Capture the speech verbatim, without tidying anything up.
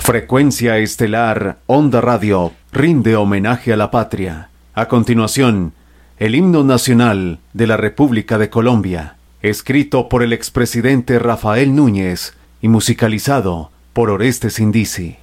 Frecuencia Estelar Onda Radio rinde homenaje a la patria. A continuación, el himno nacional de la República de Colombia, escrito por el expresidente Rafael Núñez y musicalizado por Orestes Indisi.